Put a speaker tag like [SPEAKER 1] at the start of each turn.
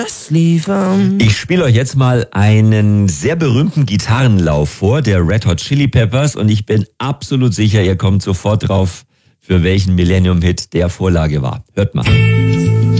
[SPEAKER 1] liefern. Ich spiele euch jetzt mal einen sehr berühmten Gitarrenlauf vor, der Red Hot Chili Peppers, und ich bin absolut sicher, ihr kommt sofort drauf, für welchen Millennium-Hit der Vorlage war. Hört mal.